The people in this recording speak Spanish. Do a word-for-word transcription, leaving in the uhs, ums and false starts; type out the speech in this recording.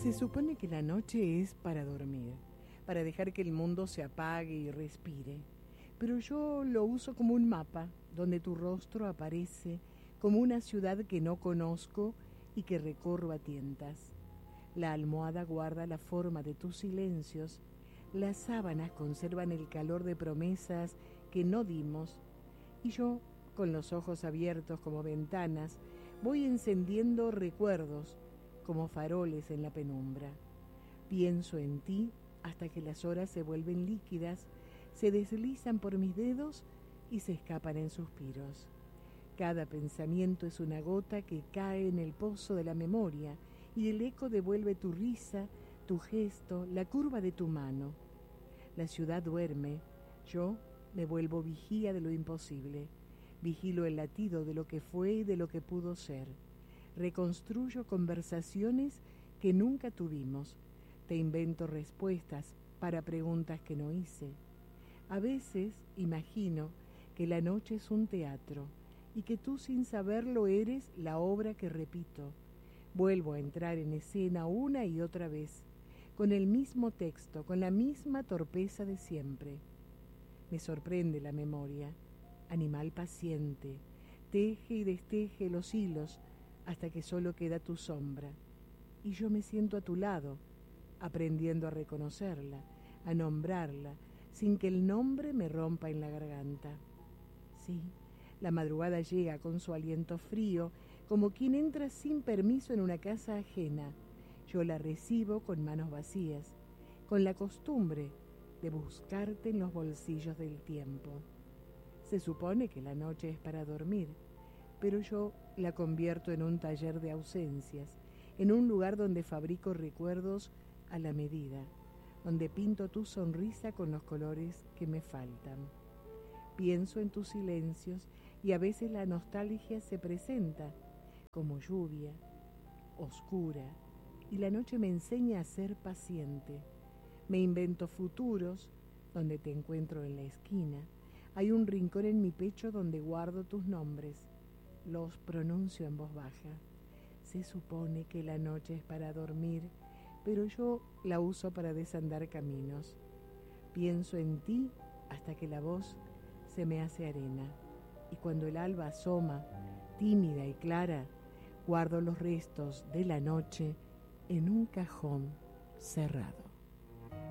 Se supone que la noche es para dormir, para dejar que el mundo se apague y respire. Pero yo lo uso como un mapa, donde tu rostro aparece como una ciudad que no conozco y que recorro a tientas. La almohada guarda la forma de tus silencios, las sábanas conservan el calor de promesas que no dimos, y yo, con los ojos abiertos como ventanas, voy encendiendo recuerdos como faroles en la penumbra. Pienso en ti hasta que las horas se vuelven líquidas, se deslizan por mis dedos y se escapan en suspiros. Cada pensamiento es una gota que cae en el pozo de la memoria y el eco devuelve tu risa, tu gesto, la curva de tu mano. La ciudad duerme, yo me vuelvo vigía de lo imposible, vigilo el latido de lo que fue y de lo que pudo ser. Reconstruyo conversaciones que nunca tuvimos, te invento respuestas para preguntas que no hice. A veces imagino que la noche es un teatro y que tú sin saberlo eres la obra que repito. Vuelvo a entrar en escena una y otra vez, con el mismo texto, con la misma torpeza de siempre. Me sorprende la memoria, animal paciente, teje y desteje los hilos hasta que solo queda tu sombra. Y yo me siento a tu lado, aprendiendo a reconocerla, a nombrarla, sin que el nombre me rompa en la garganta. Sí, la madrugada llega con su aliento frío, como quien entra sin permiso en una casa ajena. Yo la recibo con manos vacías, con la costumbre de buscarte en los bolsillos del tiempo. Se supone que la noche es para dormir, pero yo la convierto en un taller de ausencias, en un lugar donde fabrico recuerdos a la medida, donde pinto tu sonrisa con los colores que me faltan. Pienso en tus silencios y a veces la nostalgia se presenta como lluvia, oscura, y la noche me enseña a ser paciente. Me invento futuros donde te encuentro en la esquina. Hay un rincón en mi pecho donde guardo tus nombres. Los pronuncio en voz baja. Se supone que la noche es para dormir, pero yo la uso para desandar caminos. Pienso en ti hasta que la voz se me hace arena. Y cuando el alba asoma, tímida y clara, guardo los restos de la noche en un cajón cerrado.